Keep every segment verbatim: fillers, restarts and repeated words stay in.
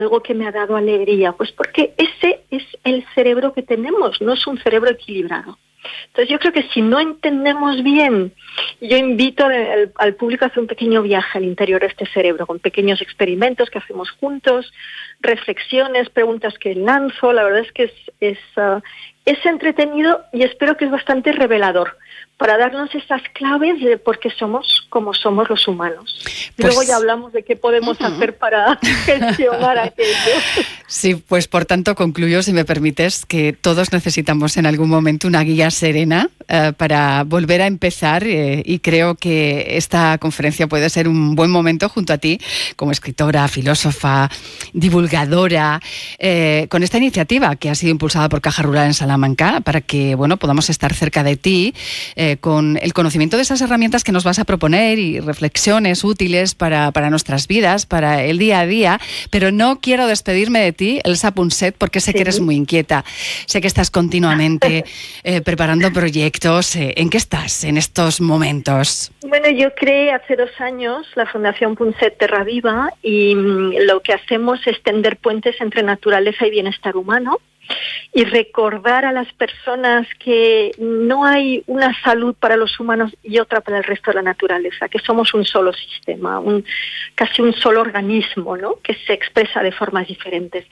algo que me ha dado alegría, pues porque ese es el cerebro que tenemos, no es un cerebro equilibrado. Entonces yo creo que si no entendemos bien, yo invito al, al público a hacer un pequeño viaje al interior de este cerebro, con pequeños experimentos que hacemos juntos, reflexiones, preguntas que lanzo. La verdad es que es, es, uh, es entretenido y espero que es bastante revelador para darnos esas claves de por qué somos como somos los humanos. Y pues, luego ya hablamos de qué podemos uh-huh. hacer para gestionar aquello. Sí, pues por tanto concluyo, si me permites, que todos necesitamos en algún momento una guía serena uh, para volver a empezar eh, y creo que esta conferencia puede ser un buen momento junto a ti, como escritora, filósofa, divulgadora, eh, con esta iniciativa que ha sido impulsada por Caja Rural en Salamanca para que, bueno, podamos estar cerca de ti eh, con el conocimiento de esas herramientas que nos vas a proponer y reflexiones útiles para, para nuestras vidas, para el día a día, pero no quiero despedirme de ti, Elsa Punset, porque sé sí. que eres muy inquieta, sé que estás continuamente eh, preparando proyectos. Eh, ¿En qué estás en estos momentos? Bueno, yo creé hace dos años la Fundación Punset Terra Viva y mm, lo que hacemos es tender puentes entre naturaleza y bienestar humano y recordar a las personas que no hay una salud para los humanos y otra para el resto de la naturaleza, que somos un solo sistema, un, casi un solo organismo, ¿no?, que se expresa de formas diferentes.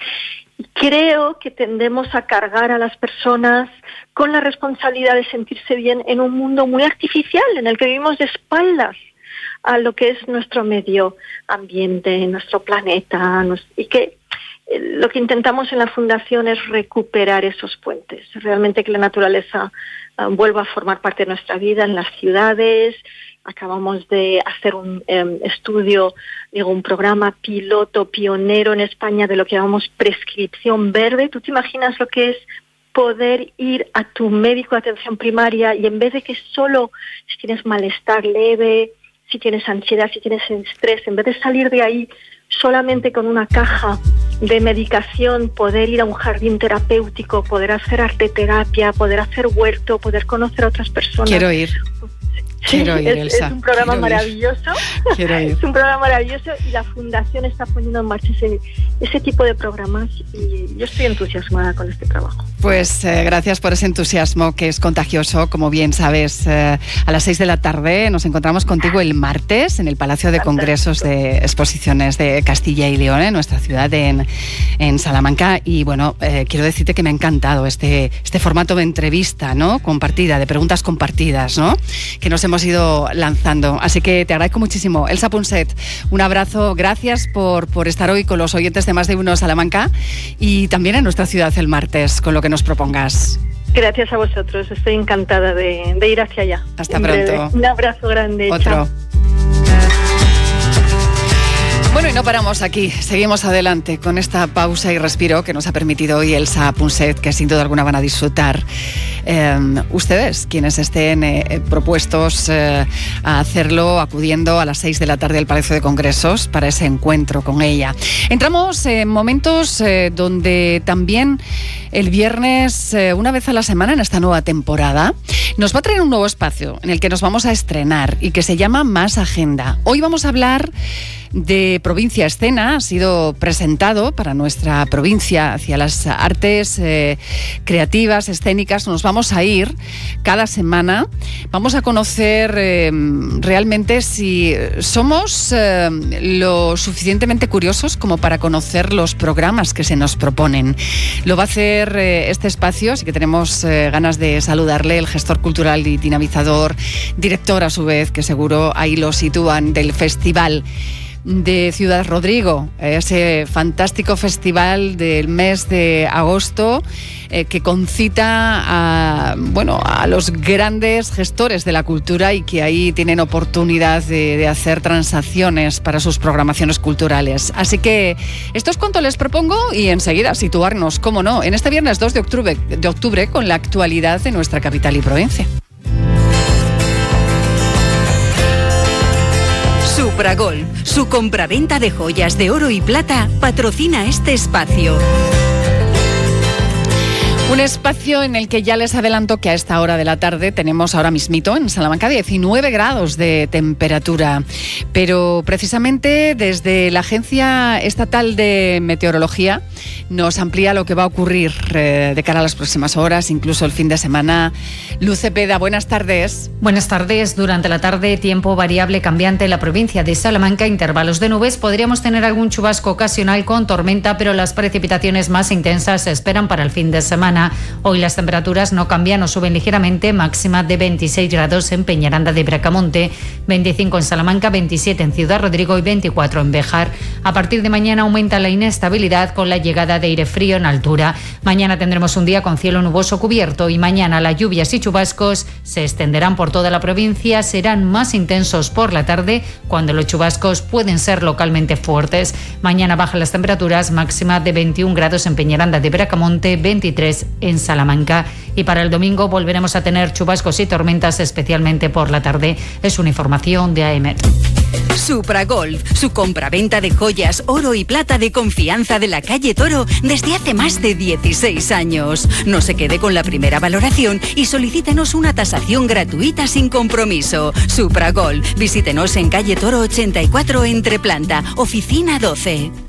Creo que tendemos a cargar a las personas con la responsabilidad de sentirse bien en un mundo muy artificial, en el que vivimos de espaldas a lo que es nuestro medio ambiente, nuestro planeta, y que lo que intentamos en la Fundación es recuperar esos puentes, realmente que la naturaleza uh, vuelva a formar parte de nuestra vida en las ciudades. Acabamos de hacer un um, estudio, digo, un programa piloto, pionero en España de lo que llamamos prescripción verde. ¿Tú te imaginas lo que es poder ir a tu médico de atención primaria y en vez de que solo si tienes malestar leve, si tienes ansiedad, si tienes estrés, en vez de salir de ahí solamente con una caja de medicación, poder ir a un jardín terapéutico, poder hacer arteterapia, poder hacer huerto, poder conocer a otras personas? Quiero ir. Sí, Quiero ir, es, Elsa. es un programa Quiero maravilloso. Quiero ir. Es un programa maravilloso y la Fundación está poniendo en marcha ese, ese tipo de programas y yo estoy entusiasmada con este trabajo. Pues eh, gracias por ese entusiasmo que es contagioso. Como bien sabes, eh, a las seis de la tarde nos encontramos contigo el martes en el Palacio de Congresos de Exposiciones de Castilla y León, en nuestra ciudad, en, en Salamanca. Y bueno, eh, quiero decirte que me ha encantado este, este formato de entrevista, ¿no?, compartida, de preguntas compartidas, ¿no?, que nos hemos ido lanzando. Así que te agradezco muchísimo. Elsa Punset, un abrazo. Gracias por, por estar hoy con los oyentes de Más de Uno Salamanca y también en nuestra ciudad el martes, con lo que nos propongas. Gracias a vosotros. Estoy encantada de, de ir hacia allá. Hasta pronto. Un abrazo grande. Otro. Chao. Bueno, y no paramos aquí, seguimos adelante con esta pausa y respiro que nos ha permitido hoy Elsa Punset, que sin duda alguna van a disfrutar eh, ustedes, quienes estén eh, propuestos eh, a hacerlo, acudiendo a las seis de la tarde al Palacio de Congresos para ese encuentro con ella. Entramos en momentos eh, donde también el viernes, eh, una vez a la semana en esta nueva temporada, nos va a traer un nuevo espacio en el que nos vamos a estrenar y que se llama Más Agenda. Hoy vamos a hablar de Provincia Escena. Ha sido presentado para nuestra provincia hacia las artes eh, creativas, escénicas. Nos vamos a ir cada semana. Vamos a conocer eh, realmente si somos eh, lo suficientemente curiosos como para conocer los programas que se nos proponen. Lo va a hacer eh, este espacio, así que tenemos eh, ganas de saludarle, el gestor cultural y dinamizador, director a su vez, que seguro ahí lo sitúan, del Festival de Ciudad Rodrigo, ese fantástico festival del mes de agosto eh, que concita a, bueno, a los grandes gestores de la cultura y que ahí tienen oportunidad de, de hacer transacciones para sus programaciones culturales. Así que esto es cuanto les propongo y enseguida situarnos, cómo no, en este viernes dos de octubre, de octubre con la actualidad de nuestra capital y provincia. Supragol, su compraventa de joyas de oro y plata, patrocina este espacio. Un espacio en el que ya les adelanto que a esta hora de la tarde tenemos ahora mismito en Salamanca diecinueve grados de temperatura. Pero precisamente desde la Agencia Estatal de Meteorología nos amplía lo que va a ocurrir eh, de cara a las próximas horas, incluso el fin de semana. Luz Cepeda, buenas tardes. Buenas tardes. Durante la tarde, tiempo variable cambiante en la provincia de Salamanca, intervalos de nubes. Podríamos tener algún chubasco ocasional con tormenta, pero las precipitaciones más intensas se esperan para el fin de semana. Hoy las temperaturas no cambian o suben ligeramente, máxima de veintiséis grados en Peñaranda de Bracamonte, veinticinco en Salamanca, veintisiete en Ciudad Rodrigo y veinticuatro en Béjar. A partir de mañana aumenta la inestabilidad con la llegada de aire frío en altura. Mañana tendremos un día con cielo nuboso cubierto y mañana las lluvias y chubascos se extenderán por toda la provincia, serán más intensos por la tarde, cuando los chubascos pueden ser localmente fuertes. Mañana bajan las temperaturas, máxima de veintiún grados en Peñaranda de Bracamonte, veintitrés en Salamanca. Y para el domingo volveremos a tener chubascos y tormentas, especialmente por la tarde. Es una información de A M. Supragolf, su compraventa de joyas, oro y plata de confianza de la calle Toro desde hace más de dieciséis años. No se quede con la primera valoración y solicítenos una tasación gratuita sin compromiso. Supragolf, visítenos en calle Toro ochenta y cuatro, Entreplanta, oficina doce.